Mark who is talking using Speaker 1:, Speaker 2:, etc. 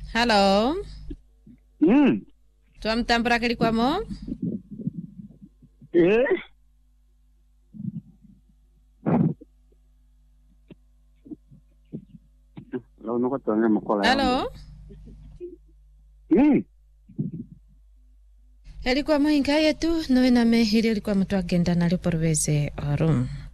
Speaker 1: Hello. Twamtambura kili kwamo? Hello. Heli kwa mwinga yetu, noe na mehiri heli kwa mtu agenda nali porveze orum.